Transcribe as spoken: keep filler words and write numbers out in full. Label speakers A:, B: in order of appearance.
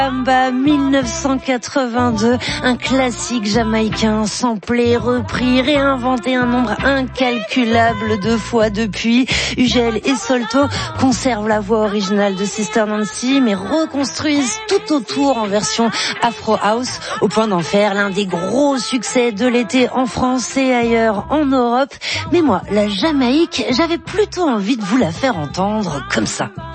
A: Samba mille neuf cent quatre-vingt-deux, un classique jamaïcain, samplé, repris, réinventé un nombre incalculable de fois depuis. Ugel et Solto conservent la voix originale de Sister Nancy, mais reconstruisent tout autour en version Afro House, au point d'en faire l'un des gros succès de l'été en France et ailleurs en Europe. Mais moi, la Jamaïque, j'avais plutôt envie de vous la faire entendre comme ça.